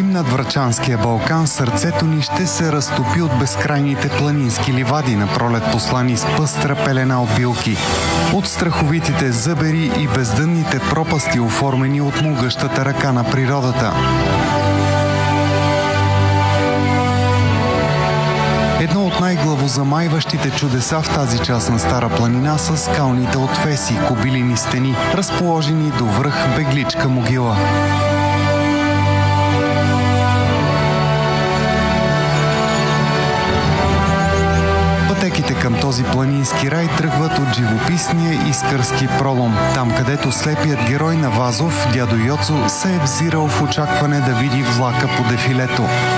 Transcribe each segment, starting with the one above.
летим над Врачанския Балкан, сърцето ни ще се разтопи от безкрайните планински ливади, на пролет послани с пъстра пелена от билки. От страховитите зъбери и бездънните пропасти, оформени от могъщата ръка на природата. Едно от най-главозамайващите чудеса в тази част на Стара планина са скалните отвеси, кобилини стени, разположени до връх Бегличка могила. Пътеките към този планински рай тръгват от живописния Искърски пролом, там където слепият герой на Вазов, дядо Йоцо, се е взирал в очакване да види влака по дефилето.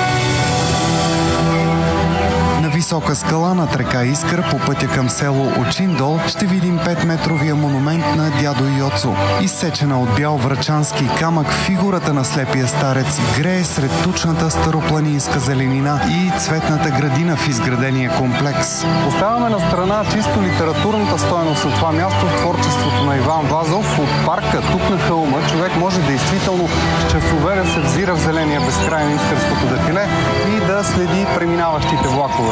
На висока скала над река Искър по пътя към село Очиндол ще видим 5-метровия монумент на дядо Йоцо. Изсечена от бял врачански камък, фигурата на слепия старец грее сред тучната старопланинска зеленина и цветната градина в изградения комплекс. Оставяме на страна чисто литературната стойност от това място в творчеството на Иван Вазов. От парка тук на хълма човек може действително с часове да се взира в зеления безкрай на Искърското дефиле и да следи преминаващите влакове.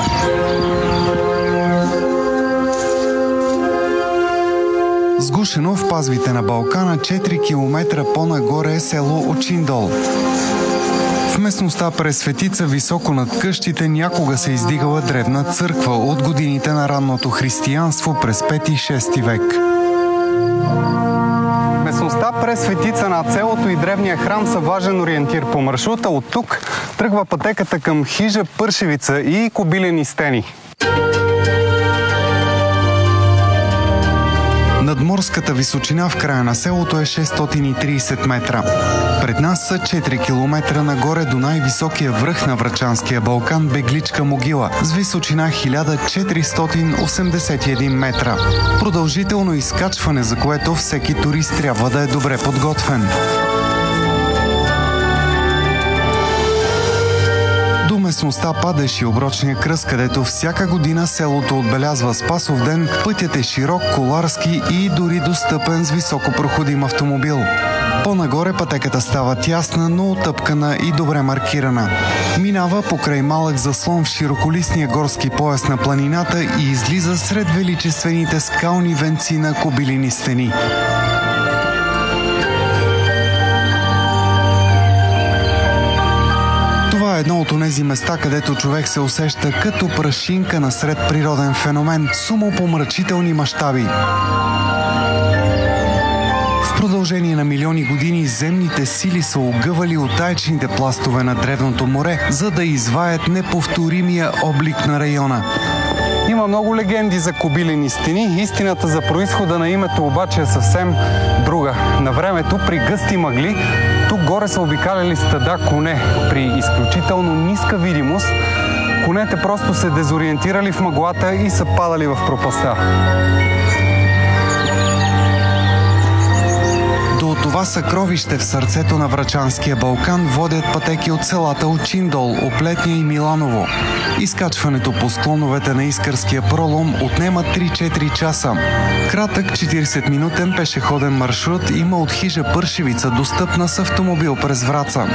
Сгушено в пазвите на Балкана, 4 км по-нагоре е село Очиндол. В местността Пресветица, високо над къщите, някога се издигала древна църква от годините на ранното християнство през 5-6 век. Местността Пресветица над селото и древния храм са важен ориентир по маршрута. От тук тръгва пътеката към хижа Пършевица и кобилени стени. Надморската височина в края на селото е 630 метра. Пред нас са 4 км нагоре до най-високия връх на Врачанския Балкан Бегличка могила с височина 1481 метра. Продължително изкачване, за което всеки турист трябва да е добре подготвен. До местността Падеш и Оброчния кръст, където всяка година селото отбелязва Спасов ден, пътят е широк, коларски и дори достъпен с високопроходим автомобил. По-нагоре пътеката става тясна, но отъпкана и добре маркирана. Минава покрай малък заслон в широколистния горски пояс на планината и излиза сред величествените скални венци на кобилини стени. Това е едно от онези места, където човек се усеща като прашинка насред природен феномен с умопомрачителни мащаби. В продължение на милиони години земните сили са огъвали оттайчните пластове на древното море, за да изваят неповторимия облик на района. Има много легенди за кобилени стени. Истината за произхода на името обаче е съвсем друга. На времето при гъсти мъгли тук горе са обикаляли стада коне. При изключително ниска видимост конете просто се дезориентирали в мъглата и са падали в пропастта. До това съкровище в сърцето на Врачанския Балкан водят пътеки от селата Очиндол, Оплетня и Миланово. Изкачването по склоновете на Искърския пролом отнема 3-4 часа. Кратък 40-минутен пешеходен маршрут има от хижа Пършевица, достъпна с автомобил през Враца.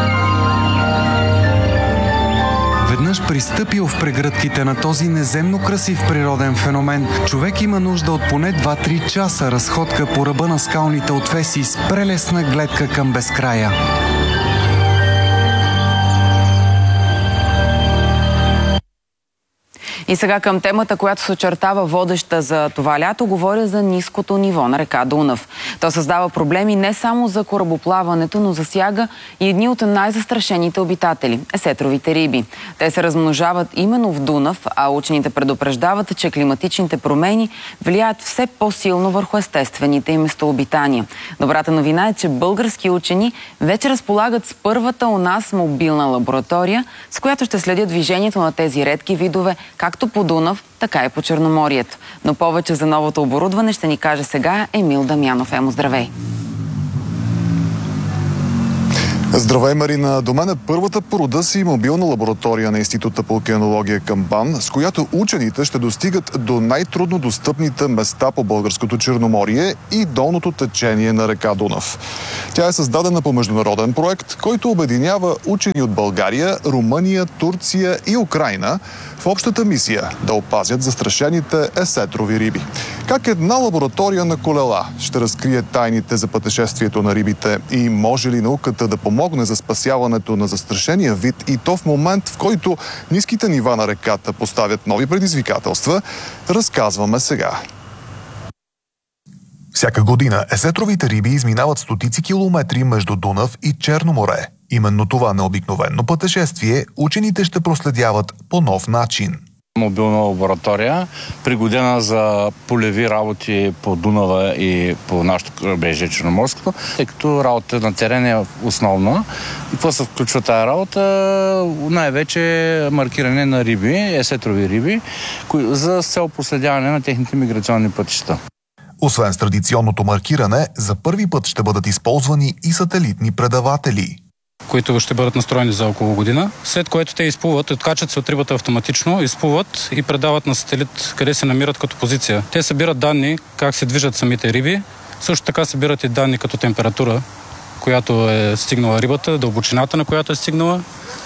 Веднъж пристъпил в прегръдките на този неземно красив природен феномен, човек има нужда от поне 2-3 часа разходка по ръба на скалните отвеси с прелесна гледка към безкрая. И сега към темата, която се очертава водеща за това лято, говоря за ниското ниво на река Дунав. То създава проблеми не само за корабоплаването, но засяга и едни от най-застрашените обитатели – есетровите риби. Те се размножават именно в Дунав, а учените предупреждават, че климатичните промени влияят все по-силно върху естествените им местообитания. Добрата новина е, че български учени вече разполагат с първата у нас мобилна лаборатория, с която ще следят движението на тези редки видове, както по Дунав, така и по Черноморието. Но повече за новото оборудване ще ни каже сега Емил Дамянов. Емо, здравей! Здравей, Марина! До мен е първата по рода си мобилна лаборатория на Института по океанология към БАН, с която учените ще достигат до най-трудно достъпните места по българското Черноморие и долното течение на река Дунав. Тя е създадена по международен проект, който обединява учени от България, Румъния, Турция и Украйна в общата мисия да опазят застрашените есетрови риби. Как една лаборатория на колела ще разкрие тайните за пътешествието на рибите и може ли науката да помогне за спасяването на застрашения вид и то в момент, в който ниските нива на реката поставят нови предизвикателства, разказваме сега. Всяка година есетровите риби изминават стотици километри между Дунав и Черно море. Именно това необикновено пътешествие учените ще проследяват по нов начин. Мобилна лаборатория, пригодена за полеви работи по Дунава и по нашото крайбрежие Черноморското, тъй като работа на терен е основна. И какво се включва тази работа? Най-вече маркиране на риби, есетрови риби, за цел проследяване на техните миграционни пътища. Освен с традиционното маркиране, за първи път ще бъдат използвани и сателитни предаватели, които ще бъдат настроени за около година, след което те изплуват, откачат се от рибата автоматично, изплуват и предават на сателит къде се намират като позиция. Те събират данни как се движат самите риби, също така събират и данни като температура, която е стигнала рибата, дълбочината на която е стигнала,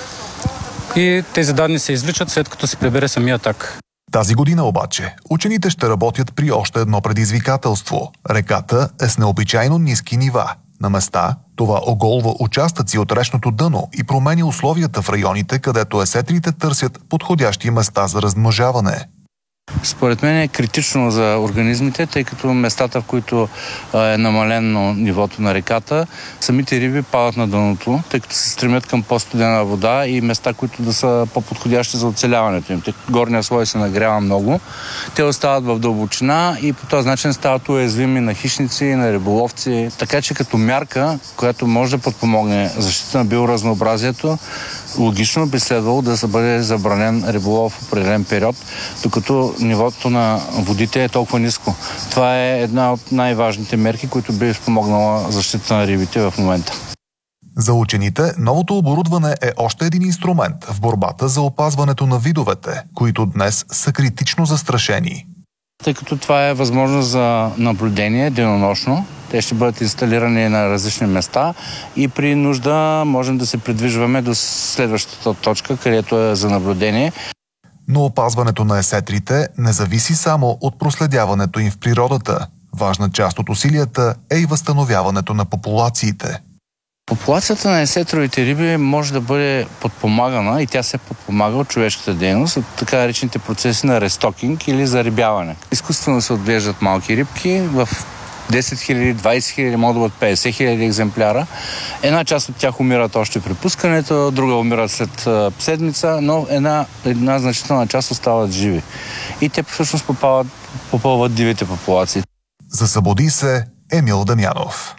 и тези данни се извличат след като се прибере самия так. Тази година обаче учените ще работят при още едно предизвикателство. Реката е с необичайно ниски нива. На места това оголва участъци от речното дъно и променя условията в районите, където есетрите търсят подходящи места за размножаване. Според мен е критично за организмите, тъй като местата, в които е намалено нивото на реката, самите риби падат на дъното, тъй като се стремят към по-студена вода и места, които да са по-подходящи за оцеляването им. Тъй като горния слой се нагрява много, те остават в дълбочина и по този начин стават уязвими на хищници, на риболовци. Така че като мярка, която може да подпомогне защита на биоразнообразието, логично би следвало да бъде забранен риболов в определен период, докато нивото на водите е толкова ниско. Това е една от най-важните мерки, които би спомогнала защита на рибите в момента. За учените новото оборудване е още един инструмент в борбата за опазването на видовете, които днес са критично застрашени. Тъй като това е възможност за наблюдение денонощно, те ще бъдат инсталирани на различни места и при нужда можем да се придвижваме до следващата точка, където е за наблюдение. Но опазването на есетрите не зависи само от проследяването им в природата. Важна част от усилията е и възстановяването на популациите. Популацията на есетровите риби може да бъде подпомагана и тя се подпомага от човешката дейност, от така наречените процеси на рестокинг или зарибяване. Изкуствено се отглеждат малки рибки в 10 000, 20 000, могат да бъдат 50 000 екземпляра. Една част от тях умират още при пускането, друга умират след седмица, но една значителна част остават живи. И те всъщност попълват дивите популации. За Събуди се Емил Дамянов.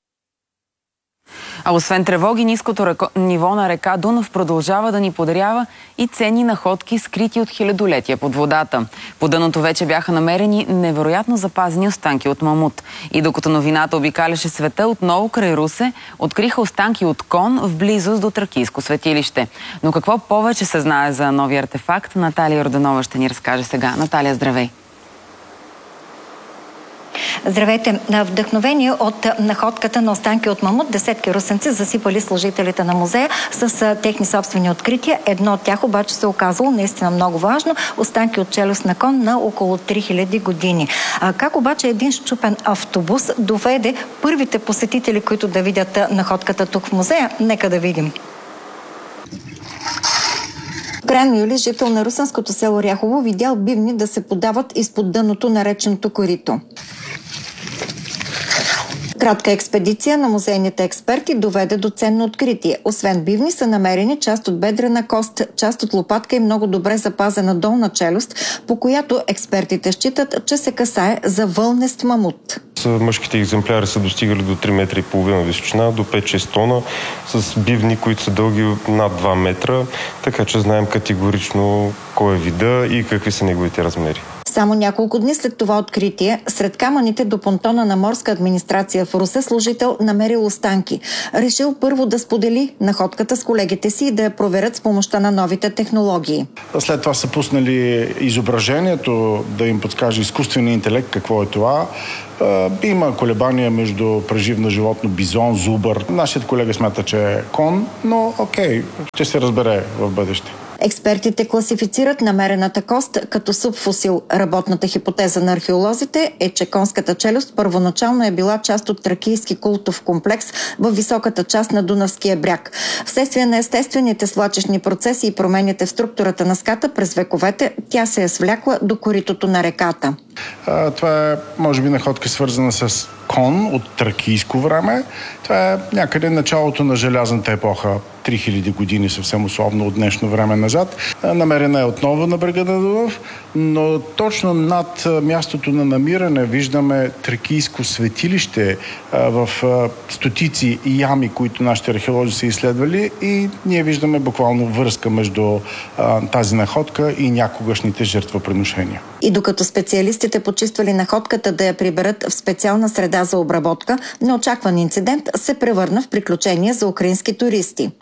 А освен тревоги, ниското ниво на река Дунав продължава да ни подарява и ценни находки, скрити от хилядолетия под водата. По дъното вече бяха намерени невероятно запазени останки от мамут. И докато новината обикаляше света, отново край Русе откриха останки от кон в близост до Тракийско светилище. Но какво повече се знае за новия артефакт, Наталия Йорданова ще ни разкаже сега. Наталия, здравей! Здравейте! Вдъхновение от находката на останки от мамут, десетки русенци засипали служителите на музея с техни собствени открития. Едно от тях обаче се оказало наистина много важно. Останки от челюст на кон на около 3000 години. Как обаче един счупен автобус доведе първите посетители, които да видят находката тук в музея? Нека да видим. Крайно Юли, жител на русенското село Ряхово, видял бивни да се подават изпод дъното на речното корито. Кратка експедиция на музейните експерти доведе до ценно откритие. Освен бивни са намерени част от бедрена кост, част от лопатка и много добре запазена долна челюст, по която експертите считат, че се касае за вълнест мамут. Мъжките екземпляри са достигали до 3,5 метра височина, до 5-6 тона, с бивни, които са дълги над 2 метра, така че знаем категорично кой е вида и какви са неговите размери. Само няколко дни след това откритие, сред камъните до понтона на морска администрация в Русе, служител намерил останки. Решил първо да сподели находката с колегите си и да я проверят с помощта на новите технологии. След това са пуснали изображението да им подскаже изкуствения интелект какво е това. Има колебания между преживно животно, бизон, зубър. Нашият колега смята, че е кон, но окей, ще се разбере в бъдеще. Експертите класифицират намерената кост като субфосил. Работната хипотеза на археолозите е, че конската челюст първоначално е била част от тракийски култов комплекс във високата част на Дунавския бряг. Вследствие на естествените свлачищни процеси и промените в структурата на ската през вековете, тя се е свлякла до коритото на реката. Това е, може би, находка свързана с кон от тракийско време. Това е някъде началото на желязната епоха. 3000 години, съвсем условно от днешно време назад. Намерена е отново на брега на Дунав, но точно над мястото на намиране виждаме тракийско светилище в стотици ями, които нашите археолози са изследвали, и ние виждаме буквално връзка между тази находка и някогашните жертвоприношения. И докато специалистите почиствали находката да я приберат в специална среда за обработка, неочакван инцидент се превърна в приключение за украински туристи.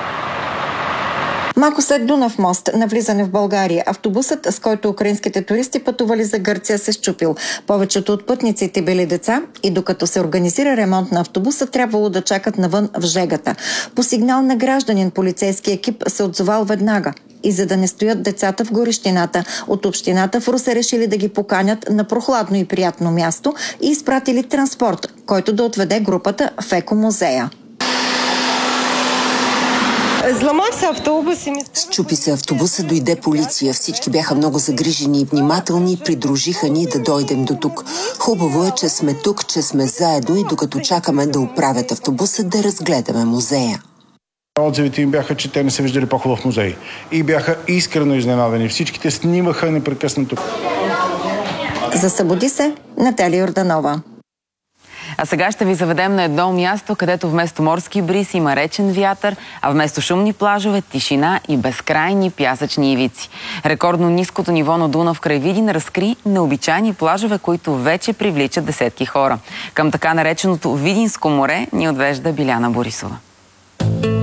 Малко след Дунав мост на влизане в България, автобусът, с който украинските туристи пътували за Гърция, се счупил. Повечето от пътниците били деца и докато се организира ремонт на автобуса, трябвало да чакат навън в жегата. По сигнал на гражданин, полицейски екип се отзовал веднага. И за да не стоят децата в горещината, от общината в Русе решили да ги поканят на прохладно и приятно място и изпратили транспорт, който да отведе групата в екомузея. Счупи се автобуса, дойде полиция. Всички бяха много загрижени и внимателни, придружиха ни да дойдем до тук. Хубаво е, че сме тук, че сме заедно и докато чакаме да оправят автобуса, да разгледаме музея. Отзивите им бяха, че те не са виждали по-хубав музей. И бяха искрено изненадани. Всичките снимаха непрекъснато. За Събуди се, Наталия Йорданова. А сега ще ви заведем на едно място, където вместо морски бриз има речен вятър, а вместо шумни плажове, тишина и безкрайни пясъчни ивици. Рекордно ниското ниво на Дунав край Видин разкри необичайни плажове, които вече привличат десетки хора. Към така нареченото Видинско море ни отвежда Биляна Борисова.